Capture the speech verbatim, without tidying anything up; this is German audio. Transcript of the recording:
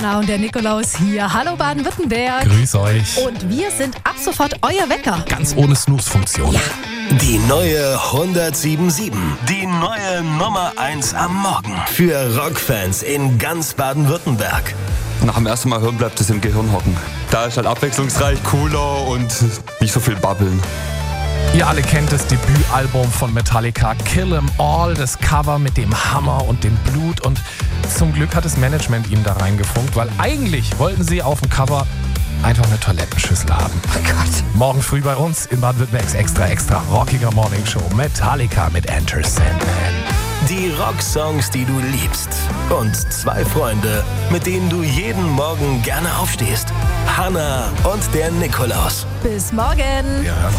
Hanna und der Nikolaus hier. Hallo Baden-Württemberg. Grüß euch. Und wir sind ab sofort euer Wecker. Ganz ohne Snooze-Funktion. Ja. Die neue hundertsieben Komma sieben. Die neue Nummer eins am Morgen. Für Rockfans in ganz Baden-Württemberg. Nach dem ersten Mal hören bleibt es im Gehirn hocken. Da ist halt abwechslungsreich, cooler und nicht so viel babbeln. Ihr alle kennt das Debütalbum von Metallica, Kill 'Em All, das Cover mit dem Hammer und dem Blut. Und zum Glück hat das Management ihm da reingefunkt, weil eigentlich wollten sie auf dem Cover einfach eine Toilettenschüssel haben. Oh Gott. Morgen früh bei uns in Baden-Württembergs extra, extra rockiger Morning Show. Metallica mit Enter Sandman. Die Rocksongs, die du liebst. Und zwei Freunde, mit denen du jeden Morgen gerne aufstehst. Hanna und der Nikolaus. Bis morgen. Wir hören